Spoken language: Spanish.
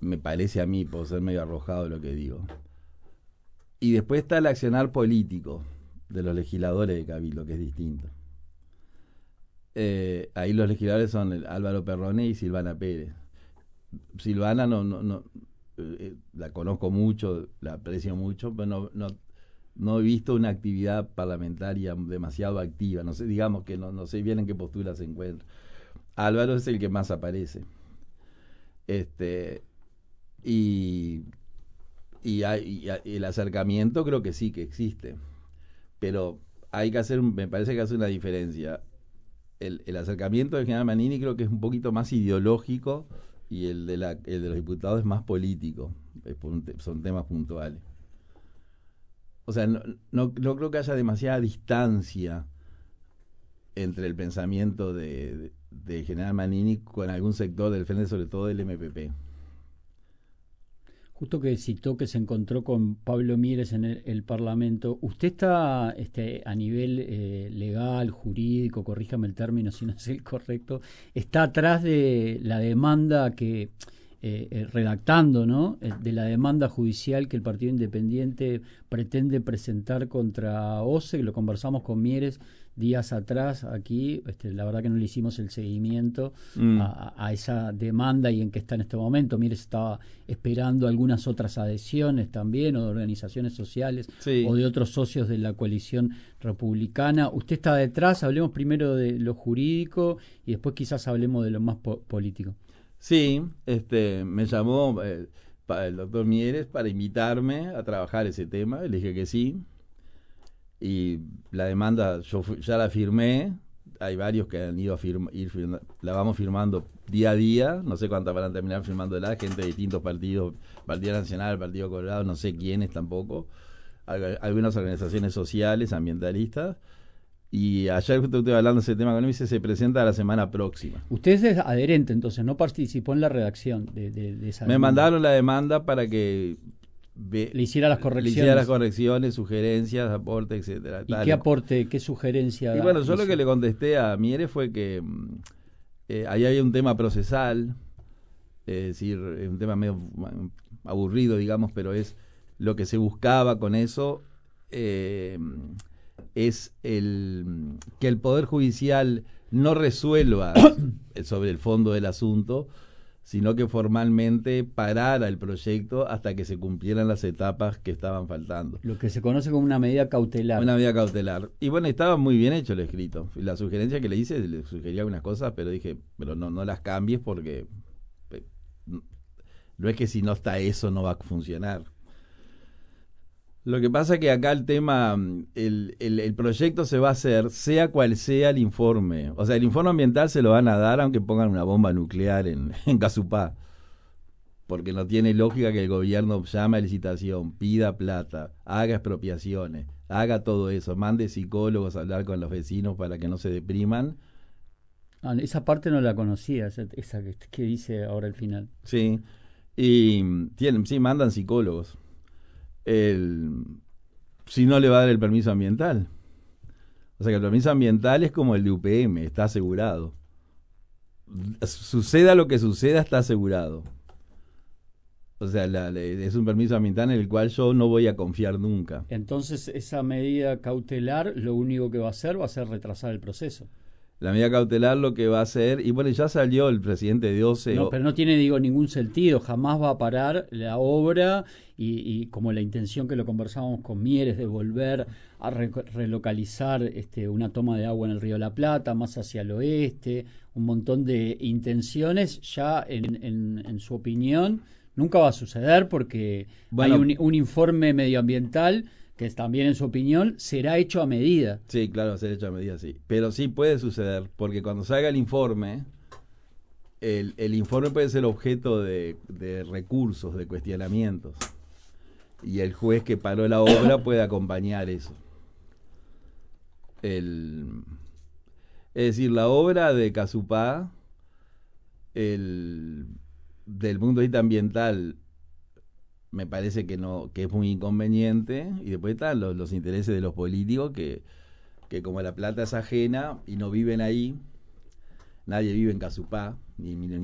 me parece a mí, puedo ser medio arrojado lo que digo. Y después está el accionar político de los legisladores de Cabildo, que es distinto. Ahí los legisladores son Álvaro Perrone y Silvana Pérez. Silvana no la conozco mucho, la aprecio mucho, pero no he visto una actividad parlamentaria demasiado activa. No sé, digamos que no sé bien en qué postura se encuentra. Álvaro es el que más aparece. Y el acercamiento creo que sí que existe, pero hay que hacer, me parece que hace una diferencia. El acercamiento del general Manini creo que es un poquito más ideológico y el de los diputados es más político, son temas puntuales. O sea, no creo que haya demasiada distancia entre el pensamiento de general Manini con algún sector del frente, sobre todo del MPP. Justo que citó que se encontró con Pablo Mieres en el Parlamento, ¿usted está a nivel legal, jurídico, corríjame el término si no es el correcto, está atrás de la demanda que, redactando, ¿no?, de la demanda judicial que el Partido Independiente pretende presentar contra OCE? Lo conversamos con Mieres días atrás aquí, la verdad que no le hicimos el seguimiento a esa demanda y en qué está en este momento. Mieres estaba esperando algunas otras adhesiones también, o de organizaciones sociales, sí, o de otros socios de la coalición republicana. Usted está detrás, hablemos primero de lo jurídico y después quizás hablemos de lo más político. Sí, me llamó el doctor Mieres para invitarme a trabajar ese tema, le dije que sí, y la demanda yo ya la firmé, hay varios que han ido a la vamos firmando día a día, no sé cuántas van a terminar firmándola, gente de distintos partidos, Partido Nacional, Partido Colorado, no sé quiénes tampoco, algunas organizaciones sociales, ambientalistas. Y ayer justo estuve hablando de ese tema con él y se presenta la semana próxima. Usted es adherente, entonces, no participó en la redacción de esa demanda. Me mandaron la demanda para que le hiciera las correcciones. Sugerencias, aportes, etcétera. ¿Y qué aporte, qué sugerencia? Y bueno, yo lo que le contesté a Mieres fue que ahí hay un tema procesal, es decir, un tema medio aburrido, digamos, pero es lo que se buscaba con eso. Es que el Poder Judicial no resuelva sobre el fondo del asunto, sino que formalmente parara el proyecto hasta que se cumplieran las etapas que estaban faltando. Lo que se conoce como una medida cautelar. Una medida cautelar. Y bueno, estaba muy bien hecho el escrito. La sugerencia que le hice, le sugería algunas cosas, pero dije, pero no las cambies porque no es que si no está eso no va a funcionar. Lo que pasa es que acá el tema, el proyecto se va a hacer, sea cual sea el informe. O sea, el informe ambiental se lo van a dar aunque pongan una bomba nuclear en Casupá. Porque no tiene lógica que el gobierno llame a licitación, pida plata, haga expropiaciones, haga todo eso, mande psicólogos a hablar con los vecinos para que no se depriman. Esa parte no la conocía, esa que dice ahora al final. Sí, y mandan psicólogos. Si no le va a dar el permiso ambiental. O sea que el permiso ambiental es como el de UPM, está asegurado. Suceda lo que suceda, está asegurado. O sea, es un permiso ambiental en el cual yo no voy a confiar nunca. Entonces, esa medida cautelar lo único que va a hacer retrasar el proceso. La medida cautelar lo que va a hacer, y bueno, ya salió el presidente de OCE. No, pero no tiene, ningún sentido, jamás va a parar la obra y como la intención que lo conversábamos con Mieres de volver a relocalizar una toma de agua en el Río de la Plata, más hacia el oeste, un montón de intenciones, ya en su opinión nunca va a suceder porque hay un informe medioambiental que también en su opinión será hecho a medida. Sí, claro, va a ser hecho a medida, sí. Pero sí puede suceder, porque cuando salga el informe, el informe puede ser objeto de recursos, de cuestionamientos. Y el juez que paró la obra puede acompañar eso. Es decir, la obra de Casupá, del punto de vista ambiental, me parece que es muy inconveniente, y después están los intereses de los políticos que como la plata es ajena y no viven ahí, nadie vive en Casupá, ni